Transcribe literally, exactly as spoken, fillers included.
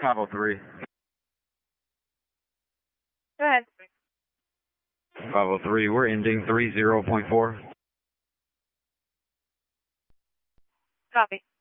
five oh three. Go ahead. five oh three, we're ending three zero point four. Copy.